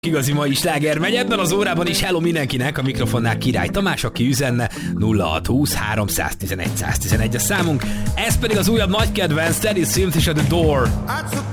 Igazi mai sláger megy ebben az órában is. Hello mindenkinek, a mikrofonnál Király Tamás, aki üzenne 0620 311 111 a számunk. Ez pedig az újabb nagy kedvenc, Teddy Swims és a The Door.